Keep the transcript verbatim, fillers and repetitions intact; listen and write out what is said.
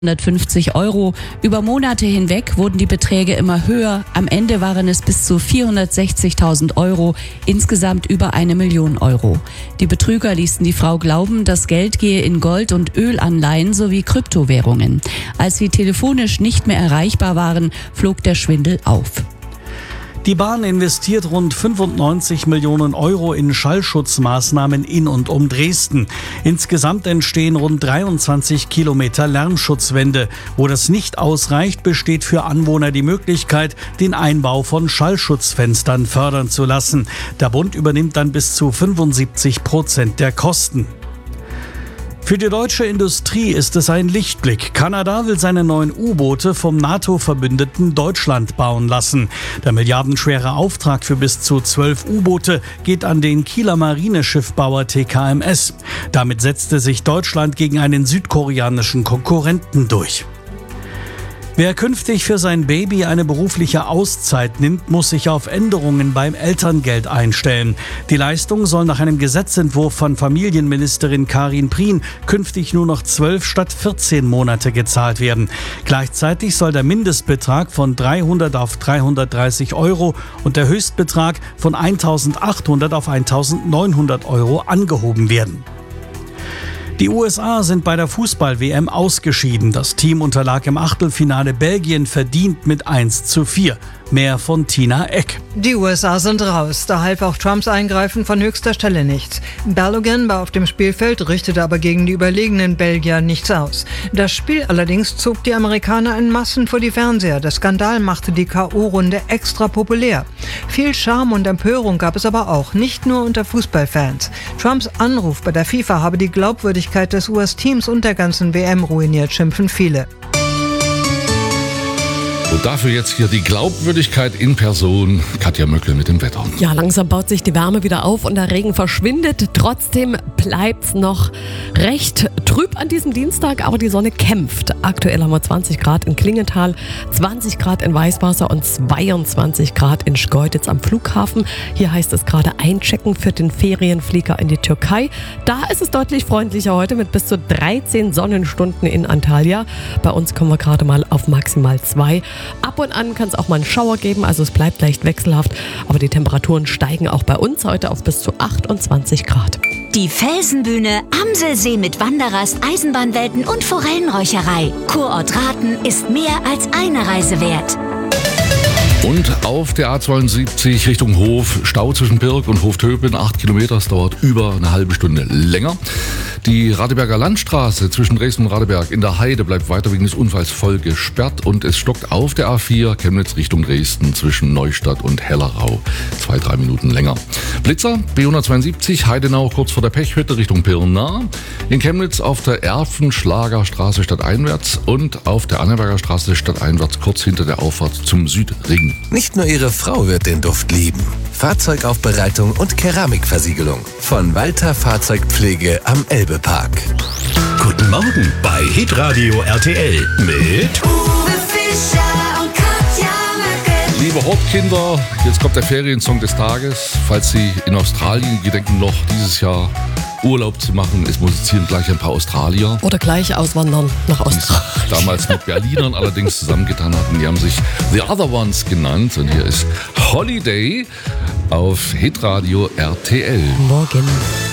hundertfünfzig Euro. Über Monate hinweg wurden die Beträge immer höher. Am Ende waren es bis zu vierhundertsechzigtausend Euro, insgesamt über eine Million Euro. Die Betrüger ließen die Frau glauben, das Geld gehe in Gold- und Ölanleihen sowie Kryptowährungen. Als sie telefonisch nicht mehr erreichbar waren, flog der Schwindel auf. Die Bahn investiert rund fünfundneunzig Millionen Euro in Schallschutzmaßnahmen in und um Dresden. Insgesamt entstehen rund dreiundzwanzig Kilometer Lärmschutzwände. Wo das nicht ausreicht, besteht für Anwohner die Möglichkeit, den Einbau von Schallschutzfenstern fördern zu lassen. Der Bund übernimmt dann bis zu fünfundsiebzig Prozent der Kosten. Für die deutsche Industrie ist es ein Lichtblick. Kanada will seine neuen U-Boote vom NATO-Verbündeten Deutschland bauen lassen. Der milliardenschwere Auftrag für bis zu zwölf U-Boote geht an den Kieler Marineschiffbauer T K M S. Damit setzte sich Deutschland gegen einen südkoreanischen Konkurrenten durch. Wer künftig für sein Baby eine berufliche Auszeit nimmt, muss sich auf Änderungen beim Elterngeld einstellen. Die Leistung soll nach einem Gesetzentwurf von Familienministerin Karin Prien künftig nur noch zwölf statt vierzehn Monate gezahlt werden. Gleichzeitig soll der Mindestbetrag von dreihundert auf dreihundertdreißig Euro und der Höchstbetrag von eintausendachthundert auf eintausendneunhundert Euro angehoben werden. Die U S A sind bei der Fußball-W M ausgeschieden. Das Team unterlag im Achtelfinale Belgien verdient mit eins zu vier. Mehr von Tina Eck. Die U S A sind raus. Da half auch Trumps Eingreifen von höchster Stelle nichts. Balogun war auf dem Spielfeld, richtete aber gegen die überlegenen Belgier nichts aus. Das Spiel allerdings zog die Amerikaner in Massen vor die Fernseher. Der Skandal machte die K O-Runde extra populär. Viel Charme und Empörung gab es aber auch, nicht nur unter Fußballfans. Trumps Anruf bei der FIFA habe die Glaubwürdigkeit des U S-Teams und der ganzen W M ruiniert, schimpfen viele. Und dafür jetzt hier die Glaubwürdigkeit in Person. Katja Möckel mit dem Wetter. Ja, langsam baut sich die Wärme wieder auf und der Regen verschwindet. Trotzdem bleibt's noch recht trüb an diesem Dienstag, aber die Sonne kämpft. Aktuell haben wir zwanzig Grad in Klingenthal, zwanzig Grad in Weißwasser und zweiundzwanzig Grad in Schkeuditz am Flughafen. Hier heißt es gerade einchecken für den Ferienflieger in die Türkei. Da ist es deutlich freundlicher heute mit bis zu dreizehn Sonnenstunden in Antalya. Bei uns kommen wir gerade mal auf maximal zwei. Ab und an kann es auch mal einen Schauer geben, also es bleibt leicht wechselhaft. Aber die Temperaturen steigen auch bei uns heute auf bis zu achtundzwanzig Grad. Die Felsenbühne, Amselsee mit Wanderrast, Eisenbahnwelten und Forellenräucherei. Kurort Rathen ist mehr als eine Reise wert. Und auf der A zweiundsiebzig Richtung Hof, Stau zwischen Pirk und Hoftöpen, acht Kilometer, das dauert über eine halbe Stunde länger. Die Radeberger Landstraße zwischen Dresden und Radeberg in der Heide bleibt weiter wegen des Unfalls voll gesperrt und es stockt auf der A vier Chemnitz Richtung Dresden zwischen Neustadt und Hellerau. Zwei, drei Minuten länger. Blitzer, B hundertzweiundsiebzig, Heidenau kurz vor der Pechhütte Richtung Pirna. In Chemnitz auf der Erfenschlagerstraße stadteinwärts und auf der Anneberger Straße stadteinwärts kurz hinter der Auffahrt zum Südring. Nicht nur Ihre Frau wird den Duft lieben. Fahrzeugaufbereitung und Keramikversiegelung von Walter Fahrzeugpflege am Elbepark. Guten Morgen bei Hitradio R T L mit Uwe Fischer und Katja Möckel. Liebe Hortkinder, jetzt kommt der Feriensong des Tages. Falls Sie in Australien gedenken, noch dieses Jahr Urlaub zu machen, es musizieren gleich ein paar Australier. Oder gleich auswandern nach Australien. Die sich damals mit Berlinern allerdings zusammengetan hatten. Die haben sich The Other Ones genannt. Und hier ist Holiday auf Hitradio R T L. Morgen.